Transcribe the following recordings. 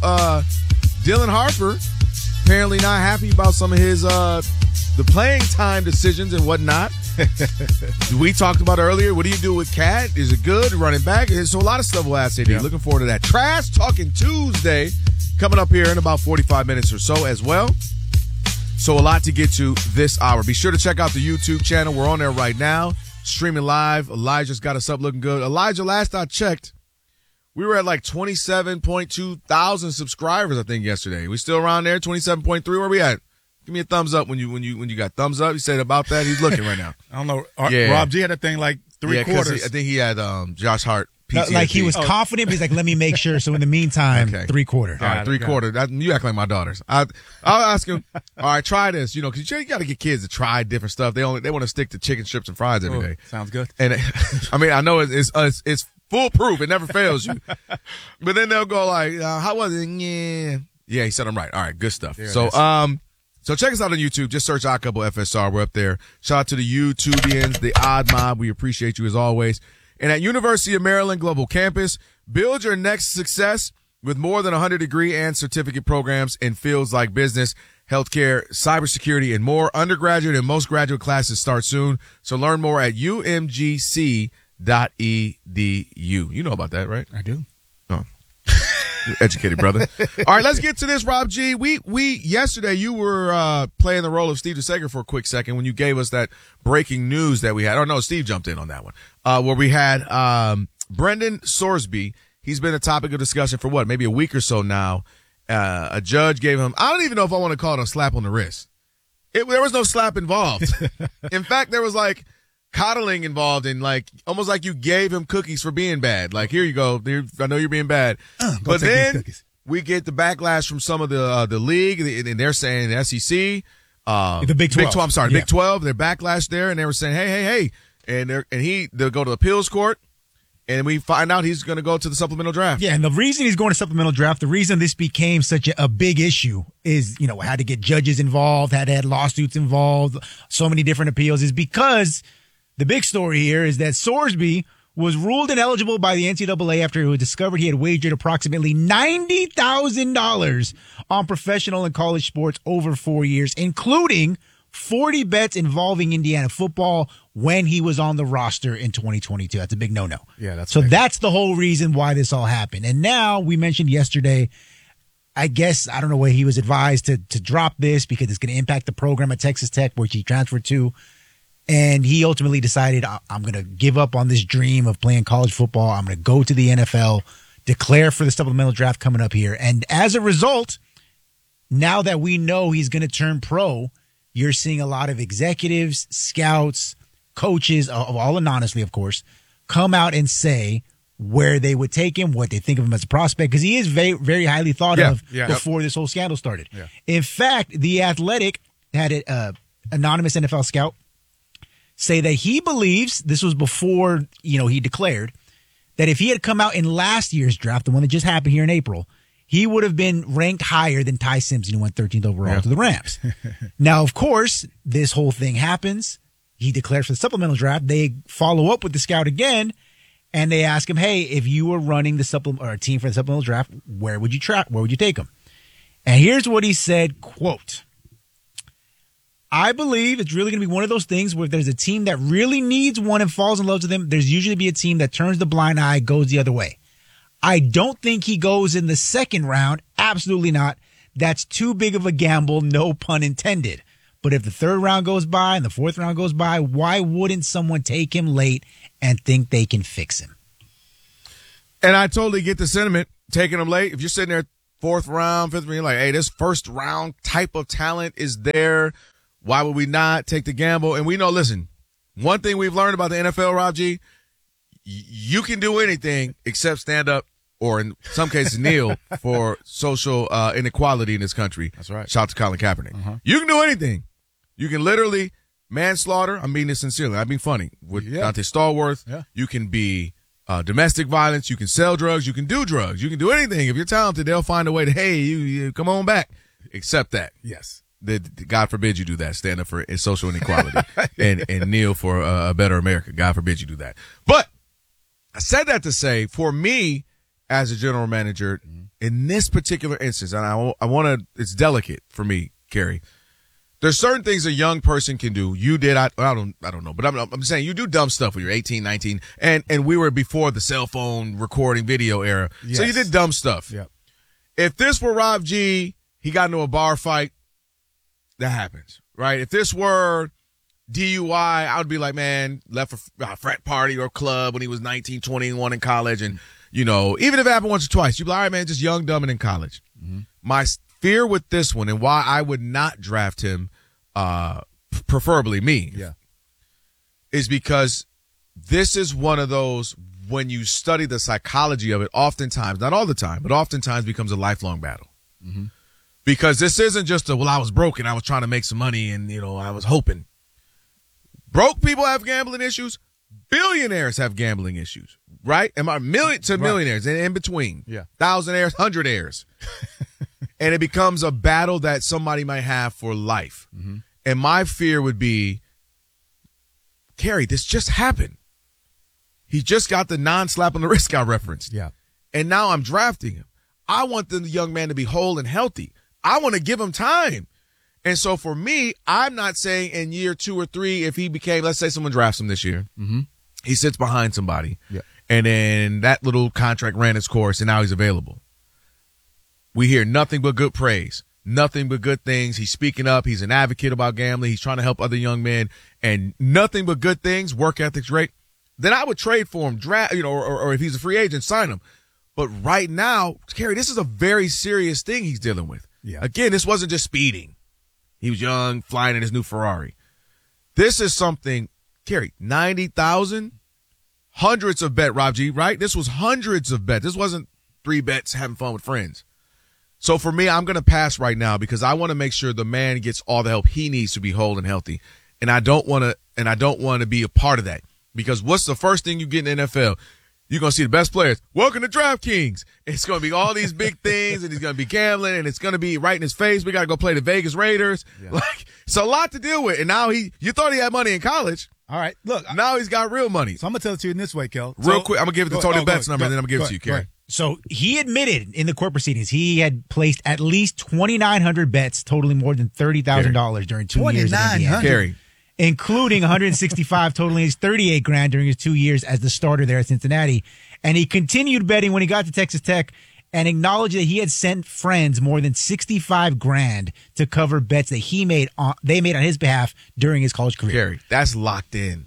Dylan Harper apparently not happy about some of his the playing time decisions and whatnot. We talked about earlier. What do you do with Cat? Is it good? Running back? So a lot of stuff we'll ask AD. Yeah. Looking forward to that. Trash Talking Tuesday coming up here in about 45 minutes or so as well. So a lot to get to this hour. Be sure to check out the YouTube channel. We're on there right now, streaming live. Elijah's got us up looking good. Elijah, last I checked, we were at like 27.2 thousand subscribers, I think, yesterday. We still around there? 27.3? Where we at? Give me a thumbs up when you got thumbs up. You said about that. He's looking right now. I don't know. Yeah. Rob G had that thing like three-quarters. I think he had Josh Hart. PTSD. Like he was confident, but he's like, let me make sure. So in the meantime, okay. 3/4. All right, 3/4. You act like my daughters. I'll ask him, all right, try this, because you got to get kids to try different stuff. They want to stick to chicken strips and fries every day. Sounds good. And I mean, I know it's foolproof. It never fails you. But then they'll go like, how was it? Yeah, he said I'm right. All right, good stuff. So check us out on YouTube. Just search Odd Couple FSR. We're up there. Shout out to the YouTubians, the Odd Mob. We appreciate you as always. And at University of Maryland Global Campus, build your next success with more than 100 degree and certificate programs in fields like business, healthcare, cybersecurity, and more. Undergraduate and most graduate classes start soon. So learn more at umgc.edu. You know about that, right? I do. Oh. You're educated, brother. All right, let's get to this, Rob G. We yesterday you were playing the role of Steve DeSager for a quick second when you gave us that breaking news that we had. Oh no, Steve jumped in on that one. Where we had Brendan Sorsby. He's been a topic of discussion for maybe a week or so now. A judge gave him, I don't even know if I want to call it a slap on the wrist. There was no slap involved. In fact, there was like coddling involved in almost like you gave him cookies for being bad. Like, here you go. I know you're being bad. But then we get the backlash from some of the league, and they're saying the SEC, the Big 12. I'm sorry, Big 12. Their backlash there, and they were saying, hey, and they'll go to the appeals court, and we find out he's going to go to the supplemental draft. Yeah, and the reason he's going to supplemental draft, the reason this became such a big issue is, had to get judges involved, had lawsuits involved, so many different appeals, is because the big story here is that Sorsby was ruled ineligible by the NCAA after it was discovered he had wagered approximately $90,000 on professional and college sports over 4 years, including 40 bets involving Indiana football when he was on the roster in 2022. That's a big no-no. Yeah, that's the whole reason why this all happened. And now we mentioned yesterday, I guess, I don't know where he was advised to drop this because it's going to impact the program at Texas Tech, which he transferred to. And he ultimately decided, I'm going to give up on this dream of playing college football. I'm going to go to the NFL, declare for the supplemental draft coming up here. And as a result, now that we know he's going to turn pro, you're seeing a lot of executives, scouts, coaches, all anonymously, of course, come out and say where they would take him, what they think of him as a prospect, because he is very, very highly thought of before this whole scandal started. Yeah. In fact, The Athletic had an anonymous NFL scout say that he believes, this was before, he declared, that if he had come out in last year's draft, the one that just happened here in April, he would have been ranked higher than Ty Simpson, who went 13th overall to the Rams. Now, of course, this whole thing happens. He declares for the supplemental draft. They follow up with the scout again, and they ask him, hey, if you were running the supplement or a team for the supplemental draft, where would you take him? And here's what he said, quote, I believe it's really going to be one of those things where if there's a team that really needs one and falls in love with them, there's usually be a team that turns the blind eye, goes the other way. I don't think he goes in the second round. Absolutely not. That's too big of a gamble, no pun intended. But if the third round goes by and the fourth round goes by, why wouldn't someone take him late and think they can fix him? And I totally get the sentiment, taking him late. If you're sitting there fourth round, fifth round, you're like, hey, this first round type of talent is there. Why would we not take the gamble? And we know, listen, one thing we've learned about the NFL, Rob G, you can do anything except stand up or in some cases kneel for social inequality in this country. That's right. Shout out to Colin Kaepernick. You can do anything. You can literally manslaughter. I mean this sincerely. I mean funny. With Dante Stallworth, you can be domestic violence. You can sell drugs. You can do drugs. You can do anything. If you're talented, they'll find a way to, hey, you come on back. Except that. Yes. God forbid you do that. Stand up for social inequality and kneel for a better America. God forbid you do that. But I said that to say, for me, as a general manager, in this particular instance, and I want to, it's delicate for me, Kerry. There's certain things a young person can do. You did, I don't know, but I'm saying you do dumb stuff when you're 18, 19, and we were before the cell phone recording video era. Yes. So you did dumb stuff. Yep. If this were Rob G, he got into a bar fight, that happens, right? If this were DUI, I would be like, man, left a frat party or club when he was 19, 21 in college. And, you know, even if it happened once or twice, you'd be like, all right, man, just young, dumb, and in college. Mm-hmm. My fear with this one and why I would not draft him, preferably me, is because this is one of those, when you study the psychology of it, oftentimes, not all the time, but oftentimes becomes a lifelong battle. Mm-hmm. Because this isn't just a, well, I was broke and I was trying to make some money and, you know, I was hoping. Broke people have gambling issues. Billionaires have gambling issues, right? Am I millionaires and in between? Yeah. Thousandaires, hundredaires. And it becomes a battle that somebody might have for life. Mm-hmm. And my fear would be, Kerry, this just happened. He just got the non-slap on the wrist guy referenced. Yeah. And now I'm drafting him. I want the young man to be whole and healthy. I want to give him time. And so for me, I'm not saying in year 2 or 3, if he became, let's say someone drafts him this year, he sits behind somebody, and then that little contract ran its course, and now he's available. We hear nothing but good praise, nothing but good things. He's speaking up. He's an advocate about gambling. He's trying to help other young men, and nothing but good things. Work ethic's great. Then I would trade for him, or if he's a free agent, sign him. But right now, Kerry, this is a very serious thing he's dealing with. Yeah. Again, this wasn't just speeding. He was young, flying in his new Ferrari. This is something, Kerry, 90,000, hundreds of bet, Rob G, right? This was hundreds of bets. This wasn't 3 bets having fun with friends. So for me, I'm going to pass right now because I want to make sure the man gets all the help he needs to be whole and healthy. And I don't want to be a part of that, because what's the first thing you get in the NFL? You're going to see the best players. Welcome to DraftKings. It's going to be all these big things, and he's going to be gambling, and it's going to be right in his face. We got to go play the Vegas Raiders. Yeah. Like, it's a lot to deal with. And now you thought he had money in college. All right, look. Now he's got real money. So I'm going to tell it to you in this way, Kel. Real quick, I'm going to give it the Tony Betts number, and then I'm going to give it to you, Kerry. So he admitted in the court proceedings he had placed at least 2,900 bets totaling more than $30,000 during 2 years in Indiana. Kerry. Including 165 totaling his 38 grand during his 2 years as the starter there at Cincinnati. And he continued betting when he got to Texas Tech and acknowledged that he had sent friends more than 65 grand to cover bets that they made on his behalf during his college career. Kerry, that's locked in.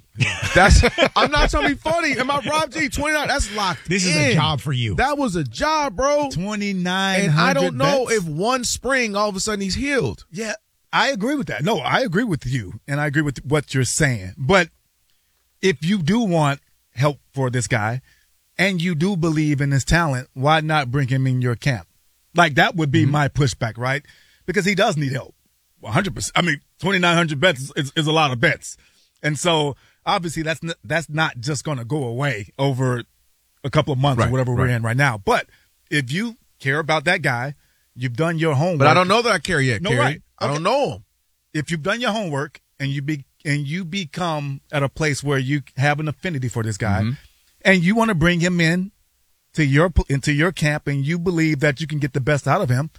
I'm not trying to be funny. Am I Rob G? 29, that's locked This in. is a job for you. That was a job, bro. 2,900 And I don't know bets. if one spring all of a sudden he's healed. Yeah. I agree with that. No, I agree with you, and I agree with what you're saying. But if you do want help for this guy, and you do believe in his talent, why not bring him in your camp? Like, that would be my pushback, right? Because he does need help. 100%. I mean, 2,900 bets is a lot of bets. And so, obviously, that's not just going to go away over a couple of months or whatever we're in right now. But if you care about that guy, you've done your homework. But I don't know that I care yet, No, Kerry. right. I don't know him. If you've done your homework and you become at a place where you have an affinity for this guy, and you want to bring him into your camp, and you believe that you can get the best out of him,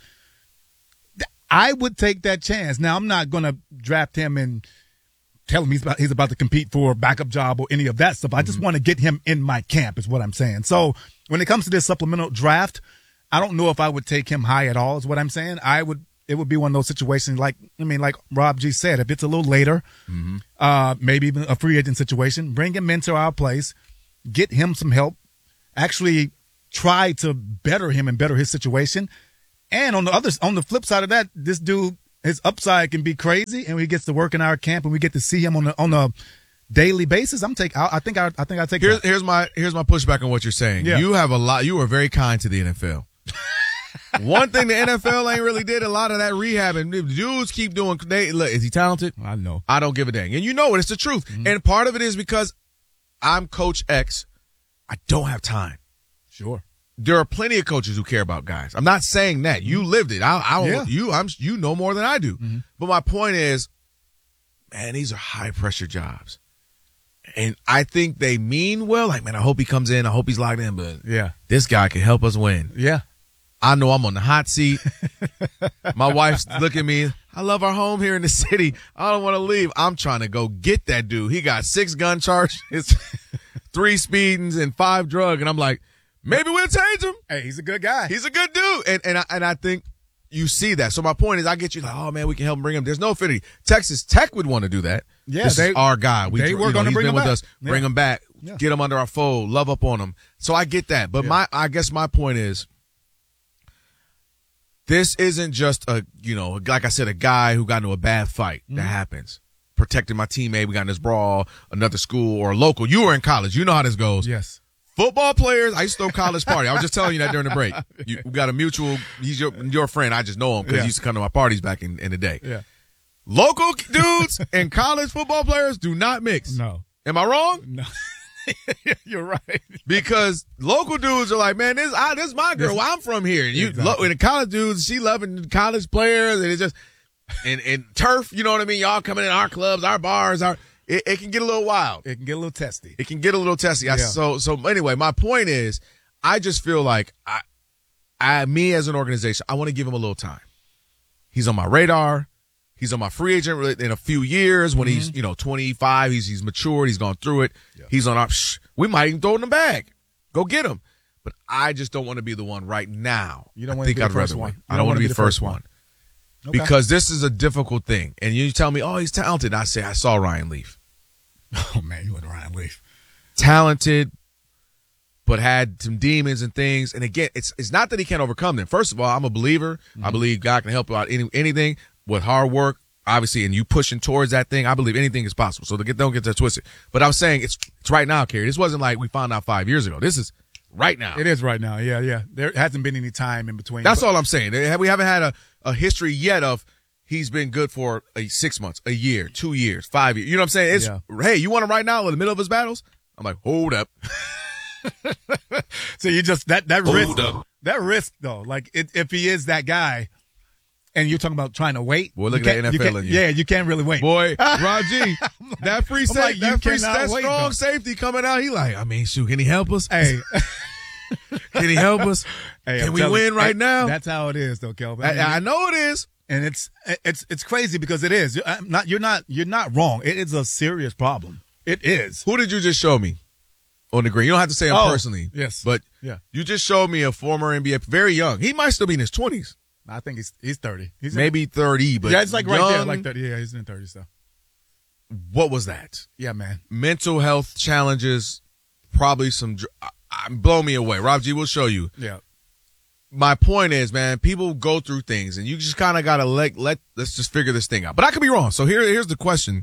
I would take that chance. Now, I'm not going to draft him and tell him he's about to compete for a backup job or any of that stuff. I just want to get him in my camp is what I'm saying. So when it comes to this supplemental draft, I don't know if I would take him high at all is what I'm saying. It would be one of those situations like Rob G said, if it's a little later, maybe even a free agent situation, bring him into our place, get him some help, actually try to better him and better his situation. And on the flip side of that, this dude, his upside can be crazy, and he gets to work in our camp, and we get to see him on a daily basis. I think I take that. Here's my pushback on what you're saying. Yeah. You are very kind to the NFL. One thing the NFL ain't really did a lot of that rehabbing. Dudes keep doing. Look, is he talented? I know. I don't give a dang. And you know it. It's the truth. And part of it is because I'm Coach X. I don't have time. Sure. There are plenty of coaches who care about guys. I'm not saying that. You lived it. You know more than I do. But my point is, man, these are high pressure jobs. And I think they mean well. Like, man, I hope he comes in. I hope he's locked in. But yeah, this guy can help us win. Yeah. I know I'm on the hot seat. My wife's looking at me. I love our home here in the city. I don't want to leave. I'm trying to go get that dude. He got 6 gun charges, 3 speedings, and 5 drug. And I'm like, maybe we'll change him. Hey, he's a good guy. He's a good dude. And I think you see that. So my point is, I get you like, oh man, we can help him bring him. There's no affinity. Texas Tech would want to do that. Yeah, this is our guy. They were going to bring him with back. us. Bring him back. Yeah. Get him under our fold. Love up on him. So I get that. But I guess my point is, this isn't just like I said, a guy who got into a bad fight. That happens. Protecting my teammate. We got in this brawl, another school or local. You were in college. You know how this goes. Yes. Football players, I used to throw college party. I was just telling you that during the break. We got a mutual, he's your friend. I just know him because he used to come to my parties back in the day. Yeah. Local dudes and college football players do not mix. No. Am I wrong? No. You're right. Because local dudes are like, man, this is my girl. Well, I'm from here. And and the college dudes, she loving college players, and it's just and turf. You know what I mean? Y'all coming in our clubs, our bars, it can get a little wild. It can get a little testy. It can get a little testy. So anyway, my point is, I just feel like me as an organization, I want to give him a little time. He's on my radar. He's on my free agent in a few years when he's 25. He's matured. He's gone through it. Yeah. He's on our. We might even throw in the bag. Go get him. But I just don't want to be the one right now. You don't want to be the first one. I don't want to be the first one. Okay. Because this is a difficult thing. And you tell me, oh, he's talented. I say, I saw Ryan Leaf. Oh, man, you went Ryan Leaf. Talented, but had some demons and things. And again, it's not that he can't overcome them. First of all, I'm a believer. I believe God can help out anything with hard work, obviously, and you pushing towards that thing. I believe anything is possible. So don't get that twisted. But I was saying it's right now, Kerry. This wasn't like we found out 5 years ago. This is right now. It is right now. Yeah. There hasn't been any time in between. That's all I'm saying. We haven't had a history yet of he's been good for 6 months, a year, 2 years, 5 years. You know what I'm saying? It's hey, you want him right now in the middle of his battles? I'm like, hold up. So you just that risk. Up. That risk though, like if he is that guy. And you're talking about trying to wait. Boy, look at that NFL in you. Yeah, you can't really wait. Boy, Raji, that free safety, that strong safety coming out. He like, I mean, shoot, can he help us? Hey, can he help us? Hey, can we win right now? That's how it is, though, Kelvin. I know it is, and it's crazy because it is. You're not wrong. It is a serious problem. It is. Who did you just show me on the green? You don't have to say him personally. Yes, but you just showed me a former NBA, very young. He might still be in his 20s. I think he's 30. He's maybe 30, but it's like right there, like 30. Yeah, he's in 30 stuff. What was that? Yeah, man. Mental health challenges, probably some. Blow me away. Rob G, we'll show you. Yeah. My point is, man, people go through things, and you just kind of gotta let's just figure this thing out. But I could be wrong. So here's the question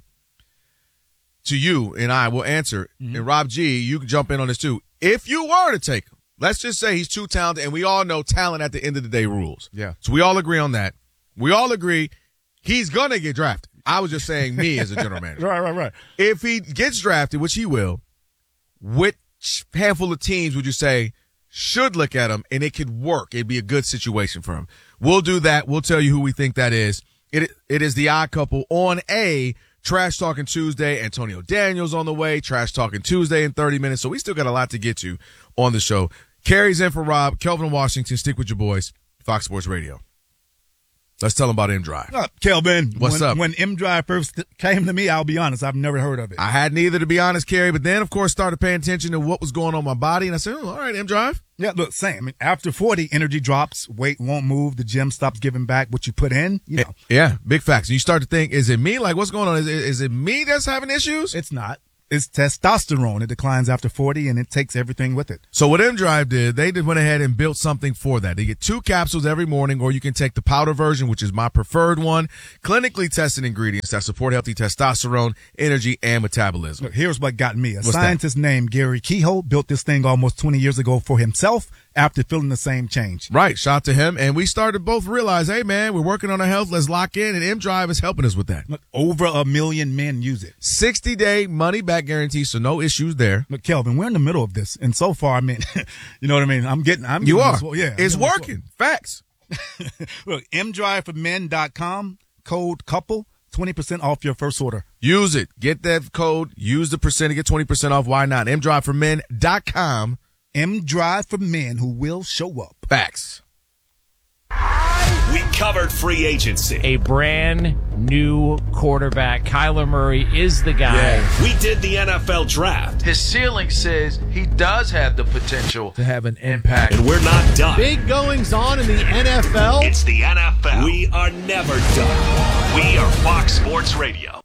to you, and I will answer. Mm-hmm. And Rob G, you can jump in on this too. If you were to take him. Let's just say he's too talented, and we all know talent at the end of the day rules. Yeah. So we all agree on that. We all agree he's going to get drafted. I was just saying me as a general manager. Right. If he gets drafted, which he will, which handful of teams would you say should look at him, and it could work? It'd be a good situation for him. We'll do that. We'll tell you who we think that is. It is the odd couple on a Trash Talking Tuesday. Antonio Daniels on the way. Trash Talking Tuesday in 30 minutes. So we still got a lot to get to on the show. Kerry's in for Rob. Kelvin Washington. Stick with your boys. Fox Sports Radio. Let's tell them about M-Drive. Kelvin, what's up? When M-Drive first came to me, I'll be honest, I've never heard of it. I hadn't either, to be honest, Kerry. But then, of course, started paying attention to what was going on in my body. And I said, all right, M-Drive. Yeah, look, same. I mean, after 40, energy drops, weight won't move, the gym stops giving back what you put in. You know. Yeah, big facts. You start to think, is it me? Like, what's going on? Is it me that's having issues? It's not. It's testosterone. It declines after 40, and it takes everything with it. So what M-Drive did, they went ahead and built something for that. They get 2 capsules every morning, or you can take the powder version, which is my preferred one. Clinically tested ingredients that support healthy testosterone, energy, and metabolism. Look, here's what got me. A scientist named Gary Kehoe built this thing almost 20 years ago for himself after feeling the same change. Right. Shout out to him. And we started to both realize, hey, man, we're working on our health. Let's lock in. And M-Drive is helping us with that. Look, over 1 million men use it. 60-day money-back guarantee, so no issues there. Look, Kelvin, we're in the middle of this. And so far, I mean, you know what I mean? You are. Yeah. It's working. Facts. Look, mdriveformen.com, code COUPLE, 20% off your first order. Use it. Get that code. Use the percent to get 20% off. Why not? mdriveformen.com. M-Drive for men who will show up. Facts. We covered free agency. A brand new quarterback. Kyler Murray is the guy. Yeah. We did the NFL draft. His ceiling says he does have the potential to have an impact. And we're not done. Big goings on in the NFL. It's the NFL. We are never done. We are Fox Sports Radio.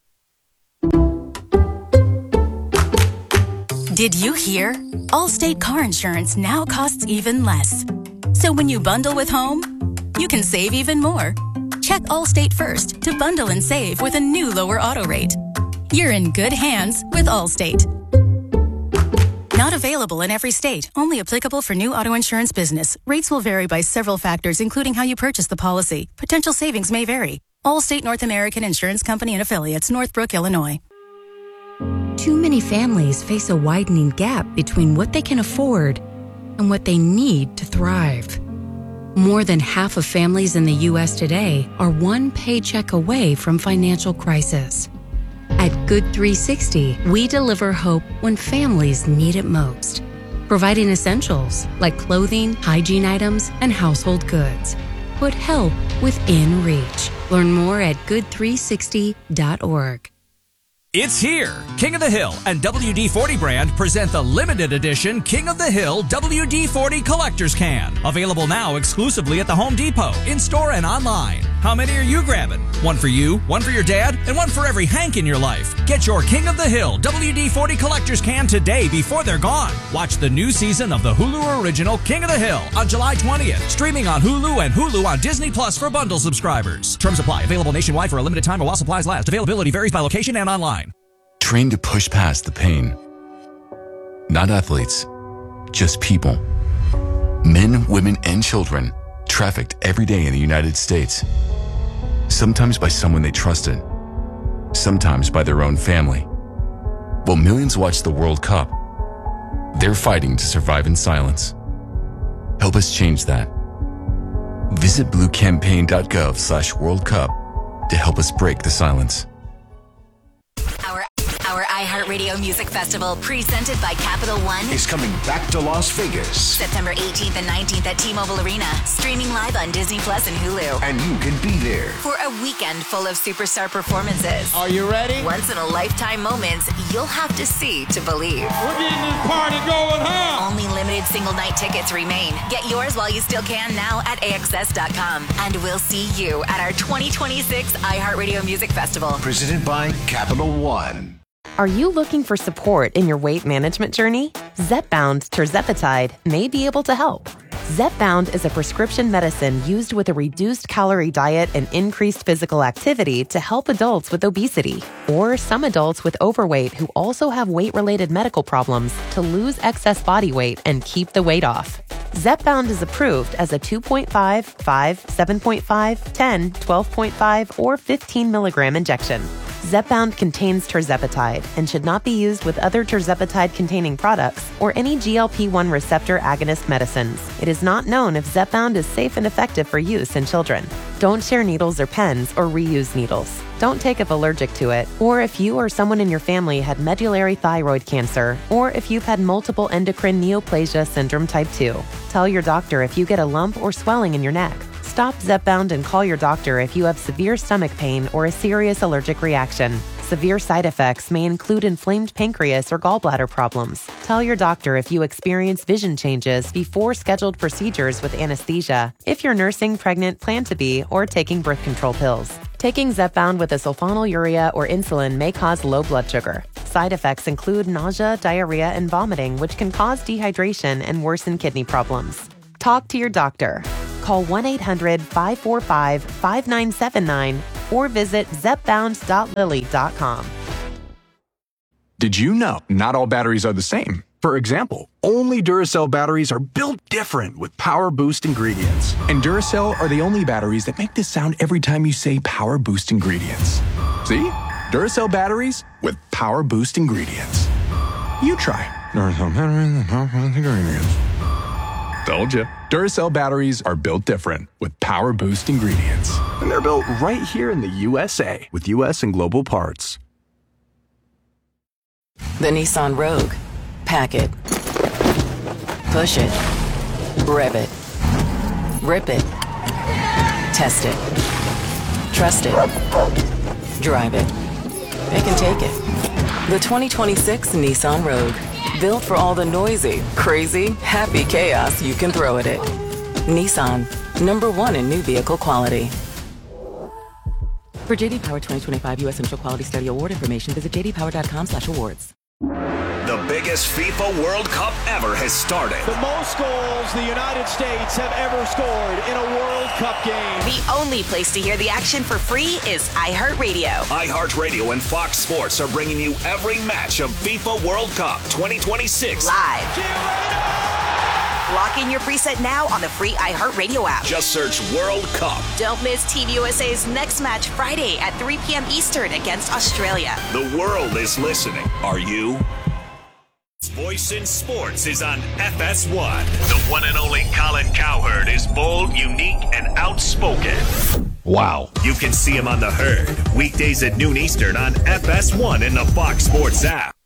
Did you hear? Allstate car insurance now costs even less. So when you bundle with home, you can save even more. Check Allstate first to bundle and save with a new lower auto rate. You're in good hands with Allstate. Not available in every state. Only applicable for new auto insurance business. Rates will vary by several factors, including how you purchase the policy. Potential savings may vary. Allstate North American Insurance Company and Affiliates, Northbrook, Illinois. Too many families face a widening gap between what they can afford and what they need to thrive. More than half of families in the U.S. today are one paycheck away from financial crisis. At Good 360, we deliver hope when families need it most, providing essentials like clothing, hygiene items, and household goods. Put help within reach. Learn more at good360.org. It's here. King of the Hill and WD-40 brand present the limited edition King of the Hill WD-40 Collector's Can. Available now exclusively at the Home Depot, in-store and online. How many are you grabbing? One for you, one for your dad, and one for every Hank in your life. Get your King of the Hill WD-40 Collector's Can today before they're gone. Watch the new season of the Hulu original King of the Hill on July 20th. Streaming on Hulu and Hulu on Disney Plus for bundle subscribers. Terms apply. Available nationwide for a limited time while supplies last. Availability varies by location and online. Trained to push past the pain. Not athletes, just people. Men, women, and children trafficked every day in the United States. Sometimes by someone they trusted, sometimes by their own family. While millions watch the World Cup, they're fighting to survive in silence. Help us change that. Visit bluecampaign.gov/World Cup to help us break the silence. Our iHeartRadio Music Festival, presented by Capital One, is coming back to Las Vegas. September 18th and 19th at T-Mobile Arena. Streaming live on Disney Plus and Hulu. And you can be there For a weekend full of superstar performances. Are you ready? Once-in-a-lifetime moments you'll have to see to believe. We're getting this party going, huh? Only limited single-night tickets remain. Get yours while you still can now at AXS.com. And we'll see you at our 2026 iHeartRadio Music Festival. presented by Capital One. Are you looking for support in your weight management journey? Zepbound tirzepatide may be able to help. Zepbound is a prescription medicine used with a reduced calorie diet and increased physical activity to help adults with obesity or some adults with overweight who also have weight-related medical problems to lose excess body weight and keep the weight off. Zepbound is approved as a 2.5, 5, 7.5, 10, 12.5, or 15 milligram injection. Zepbound contains tirzepatide and should not be used with other tirzepatide-containing products or any GLP-1 receptor agonist medicines. It is not known if Zepbound is safe and effective for use in children. Don't share needles or pens or reuse needles. Don't take if allergic to it, or if you or someone in your family had medullary thyroid cancer, or if you've had multiple endocrine neoplasia syndrome type 2. Tell your doctor if you get a lump or swelling in your neck. Stop Zepbound and call your doctor if you have severe stomach pain or a serious allergic reaction. Severe side effects may include inflamed pancreas or gallbladder problems. Tell your doctor if you experience vision changes before scheduled procedures with anesthesia, if you're nursing, pregnant, plan to be, or taking birth control pills. Taking Zepbound with a sulfonylurea or insulin may cause low blood sugar. Side effects include nausea, diarrhea, and vomiting, which can cause dehydration and worsen kidney problems. Talk to your doctor. Call 1-800-545-5979 or visit zepbound.lilly.com. Did you know not all batteries are the same? For example, only Duracell batteries are built different with Power Boost ingredients. And Duracell are the only batteries that make this sound every time you say Power Boost ingredients. See? Duracell batteries with Power Boost ingredients. You try. Duracell batteries with Power Boost ingredients. Told you. Duracell batteries are built different with Power Boost ingredients. And they're built right here in the USA with US and global parts. The Nissan Rogue. Pack it. Push it. Rev it. Rip it. Test it. Trust it. Drive it. It can take it. The 2026 Nissan Rogue. Built for all the noisy, crazy, happy chaos you can throw at it. Nissan. #1 in new vehicle quality. For JD Power 2025 U.S. Initial Quality Study Award information, visit jdpower.com/awards. The biggest FIFA World Cup ever has started. The most goals the United States have ever scored in a World Cup game. The only place to hear the action for free is iHeartRadio. iHeartRadio and Fox Sports are bringing you every match of FIFA World Cup 2026. Live. Lock in your preset now on the free iHeartRadio app. Just search World Cup. Don't miss Team USA's next match Friday at 3 p.m. Eastern against Australia. The world is listening. Are you? Voice in Sports is on FS1. The one and only Colin Cowherd is bold, unique, and outspoken. Wow. You can see him on The Herd, weekdays at noon Eastern on FS1 in the Fox Sports app.